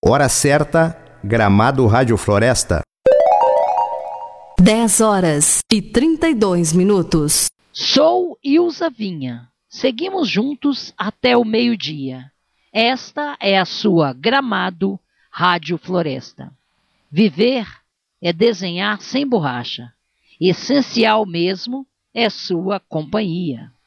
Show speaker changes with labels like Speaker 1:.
Speaker 1: Hora certa, Gramado Rádio Floresta.
Speaker 2: 10h32.
Speaker 3: Sou Ilza Vinha. Seguimos juntos até o meio-dia. Esta é a sua Gramado Rádio Floresta. Viver é desenhar sem borracha. Essencial mesmo é sua companhia.